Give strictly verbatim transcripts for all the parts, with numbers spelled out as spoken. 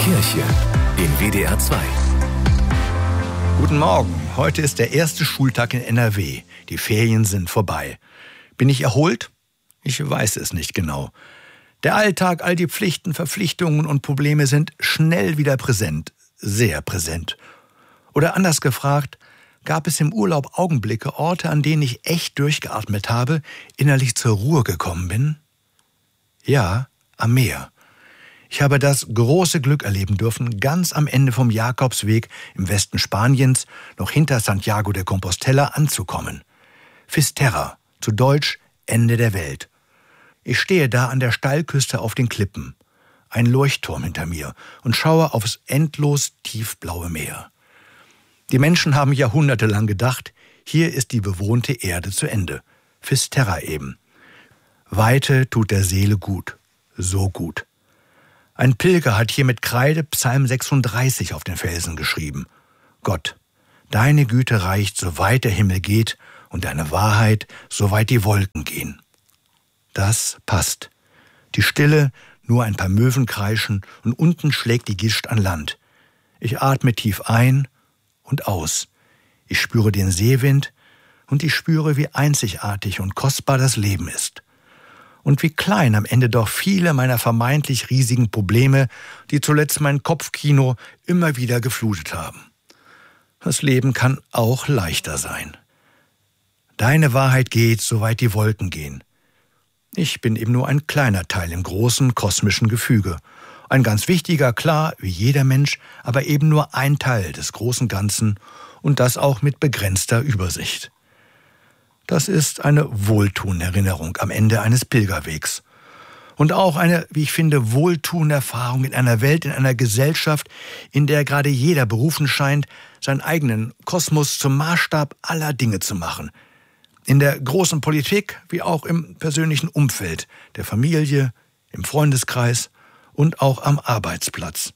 Kirche in W D R zwei. Guten Morgen. Heute ist der erste Schultag in N R W. Die Ferien sind vorbei. Bin ich erholt? Ich weiß es nicht genau. Der Alltag, all die Pflichten, Verpflichtungen und Probleme sind schnell wieder präsent. Sehr präsent. Oder anders gefragt, gab es im Urlaub Augenblicke, Orte, an denen ich echt durchgeatmet habe, innerlich zur Ruhe gekommen bin? Ja, am Meer. Ich habe das große Glück erleben dürfen, ganz am Ende vom Jakobsweg im Westen Spaniens, noch hinter Santiago de Compostela anzukommen. Fisterra, zu Deutsch Ende der Welt. Ich stehe da an der Steilküste auf den Klippen, ein Leuchtturm hinter mir, und schaue aufs endlos tiefblaue Meer. Die Menschen haben jahrhundertelang gedacht, hier ist die bewohnte Erde zu Ende. Fisterra eben. Weite tut der Seele gut, so gut. Ein Pilger hat hier mit Kreide Psalm sechsunddreißig auf den Felsen geschrieben. Gott, deine Güte reicht, so weit der Himmel geht, und deine Wahrheit, so weit die Wolken gehen. Das passt. Die Stille, nur ein paar Möwen kreischen, und unten schlägt die Gischt an Land. Ich atme tief ein und aus. Ich spüre den Seewind, und ich spüre, wie einzigartig und kostbar das Leben ist. Und wie klein am Ende doch viele meiner vermeintlich riesigen Probleme, die zuletzt mein Kopfkino immer wieder geflutet haben. Das Leben kann auch leichter sein. Deine Wahrheit geht, soweit die Wolken gehen. Ich bin eben nur ein kleiner Teil im großen kosmischen Gefüge. Ein ganz wichtiger, klar, wie jeder Mensch, aber eben nur ein Teil des großen Ganzen, und das auch mit begrenzter Übersicht. Das ist eine wohltuende Erinnerung am Ende eines Pilgerwegs. Und auch eine, wie ich finde, wohltuende Erfahrung in einer Welt, in einer Gesellschaft, in der gerade jeder berufen scheint, seinen eigenen Kosmos zum Maßstab aller Dinge zu machen. In der großen Politik wie auch im persönlichen Umfeld, der Familie, im Freundeskreis und auch am Arbeitsplatz.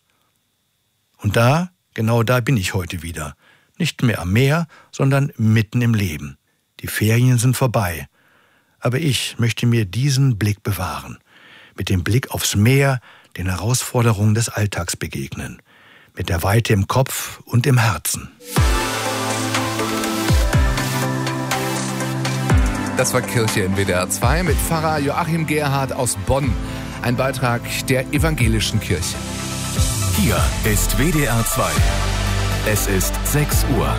Und da, genau da bin ich heute wieder. Nicht mehr am Meer, sondern mitten im Leben. Die Ferien sind vorbei, aber ich möchte mir diesen Blick bewahren, mit dem Blick aufs Meer, den Herausforderungen des Alltags begegnen, mit der Weite im Kopf und im Herzen. Das war Kirche in W D R zwei mit Pfarrer Joachim Gerhard aus Bonn. Ein Beitrag der Evangelischen Kirche. Hier ist W D R zwei. Es ist sechs Uhr.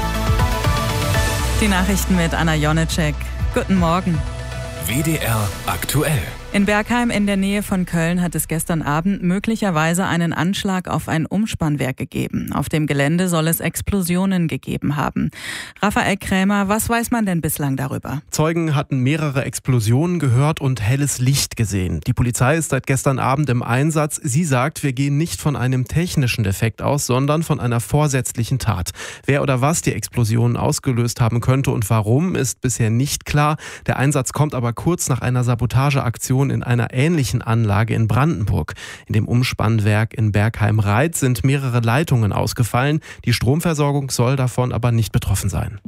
Die Nachrichten mit Anna Jonecek. Guten Morgen. W D R aktuell. In Bergheim in der Nähe von Köln hat es gestern Abend möglicherweise einen Anschlag auf ein Umspannwerk gegeben. Auf dem Gelände soll es Explosionen gegeben haben. Raphael Krämer, was weiß man denn bislang darüber? Zeugen hatten mehrere Explosionen gehört und helles Licht gesehen. Die Polizei ist seit gestern Abend im Einsatz. Sie sagt, wir gehen nicht von einem technischen Defekt aus, sondern von einer vorsätzlichen Tat. Wer oder was die Explosionen ausgelöst haben könnte und warum, ist bisher nicht klar. Der Einsatz kommt aber kurz nach einer Sabotageaktion in einer ähnlichen Anlage in Brandenburg. In dem Umspannwerk in Bergheim-Reitz sind mehrere Leitungen ausgefallen. Die Stromversorgung soll davon aber nicht betroffen sein.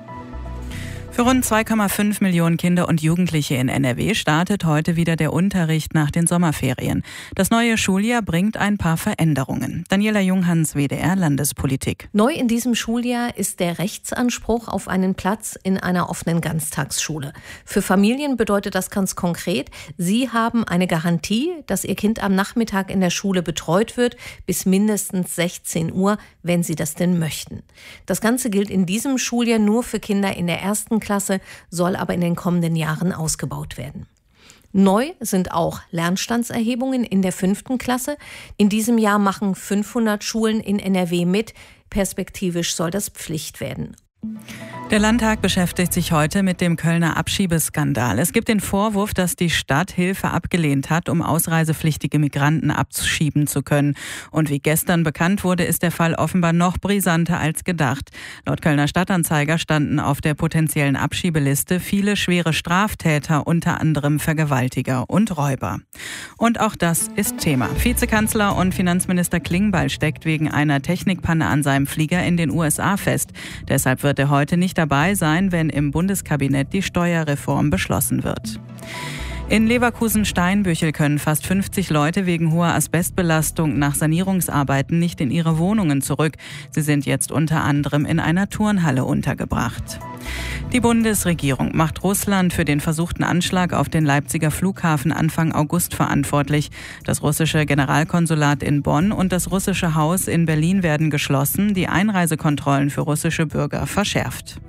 Für rund zwei Komma fünf Millionen Kinder und Jugendliche in N R W startet heute wieder der Unterricht nach den Sommerferien. Das neue Schuljahr bringt ein paar Veränderungen. Daniela Junghans, W D R Landespolitik. Neu in diesem Schuljahr ist der Rechtsanspruch auf einen Platz in einer offenen Ganztagsschule. Für Familien bedeutet das ganz konkret, sie haben eine Garantie, dass ihr Kind am Nachmittag in der Schule betreut wird, bis mindestens sechzehn Uhr, wenn sie das denn möchten. Das Ganze gilt in diesem Schuljahr nur für Kinder in der ersten Klasse, soll aber in den kommenden Jahren ausgebaut werden. Neu sind auch Lernstandserhebungen in der fünften Klasse. In diesem Jahr machen fünfhundert Schulen in N R W mit. Perspektivisch soll das Pflicht werden. Der Landtag beschäftigt sich heute mit dem Kölner Abschiebeskandal. Es gibt den Vorwurf, dass die Stadt Hilfe abgelehnt hat, um ausreisepflichtige Migranten abschieben zu können. Und wie gestern bekannt wurde, ist der Fall offenbar noch brisanter als gedacht. Laut Kölner Stadtanzeiger standen auf der potenziellen Abschiebeliste viele schwere Straftäter, unter anderem Vergewaltiger und Räuber. Und auch das ist Thema. Vizekanzler und Finanzminister Klingbeil steckt wegen einer Technikpanne an seinem Flieger in den U S A fest. Deshalb wird er heute nicht dabei sein, wenn im Bundeskabinett die Steuerreform beschlossen wird. In Leverkusen-Steinbüchel können fast fünfzig Leute wegen hoher Asbestbelastung nach Sanierungsarbeiten nicht in ihre Wohnungen zurück. Sie sind jetzt unter anderem in einer Turnhalle untergebracht. Die Bundesregierung macht Russland für den versuchten Anschlag auf den Leipziger Flughafen Anfang August verantwortlich. Das russische Generalkonsulat in Bonn und das russische Haus in Berlin werden geschlossen, die Einreisekontrollen für russische Bürger verschärft.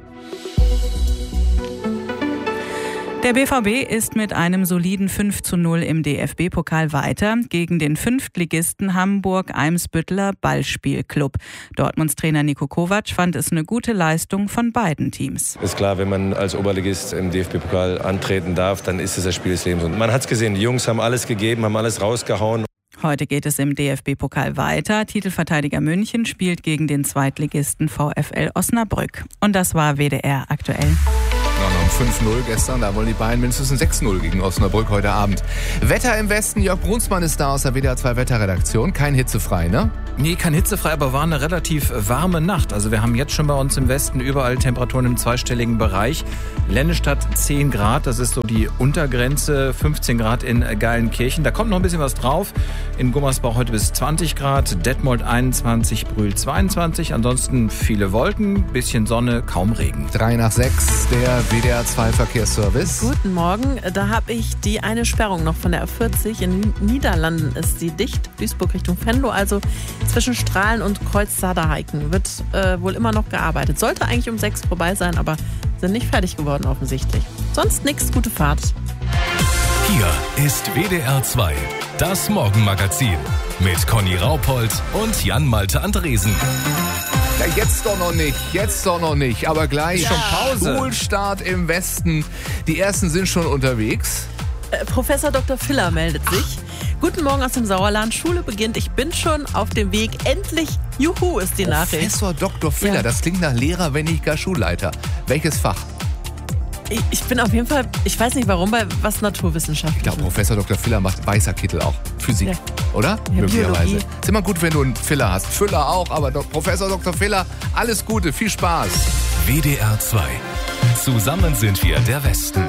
Der B V B ist mit einem soliden fünf zu null im D F B-Pokal weiter gegen den Fünftligisten Hamburg-Eimsbütteler Ballspielclub. Dortmunds Trainer Niko Kovac fand es eine gute Leistung von beiden Teams. Ist klar, wenn man als Oberligist im D F B-Pokal antreten darf, dann ist es das Spiel des Lebens. Und man hat es gesehen, die Jungs haben alles gegeben, haben alles rausgehauen. Heute geht es im D F B-Pokal weiter. Titelverteidiger München spielt gegen den Zweitligisten VfL Osnabrück. Und das war W D R aktuell. Um fünf null gestern, da wollen die Bayern mindestens ein sechs null gegen Osnabrück heute Abend. Wetter im Westen, Jörg Brunsmann ist da aus der W D R zwei Wetterredaktion. Kein hitzefrei, ne? Nee, kein hitzefrei, aber war eine relativ warme Nacht. Also wir haben jetzt schon bei uns im Westen überall Temperaturen im zweistelligen Bereich. Lennestadt zehn Grad, das ist so die Untergrenze, fünfzehn Grad in Geilenkirchen. Da kommt noch ein bisschen was drauf. In Gummersbach heute bis zwanzig Grad, Detmold einundzwanzig, Brühl zweiundzwanzig. Ansonsten viele Wolken, bisschen Sonne, kaum Regen. Drei nach sechs, der W D R zwei Verkehrsservice. Guten Morgen, da habe ich die eine Sperrung noch von der A vierzig. In den Niederlanden ist sie dicht, Duisburg Richtung Venlo, also zwischen Strahlen und Kreuz Saderheiken wird äh, wohl immer noch gearbeitet. Sollte eigentlich um sechs vorbei sein, aber sind nicht fertig geworden offensichtlich. Sonst nichts, gute Fahrt. Hier ist W D R zwei, das Morgenmagazin mit Conny Raupold und Jan-Malte Andresen. Ja, jetzt doch noch nicht, jetzt doch noch nicht, aber gleich Ja. schon Pause. Schulstart im Westen. Die ersten sind schon unterwegs. Äh, Professor Doktor Filler meldet sich. Guten Morgen aus dem Sauerland. Schule beginnt. Ich bin schon auf dem Weg. Endlich. Juhu ist die Nachricht. Professor Doktor Filler, Ja. das klingt nach Lehrer, wenn nicht gar Schulleiter. Welches Fach? Ich, ich bin auf jeden Fall, ich weiß nicht warum, bei was Naturwissenschaftlich. Ich glaube, Professor Doktor Filler macht weißer Kittel auch. Physik, Ja. oder? Ja, Möglicherweise. Biologie. Ist immer gut, wenn du einen Filler hast. Füller auch, aber Do- Professor Doktor Filler, alles Gute, viel Spaß. W D R zwei. Zusammen sind wir der Westen.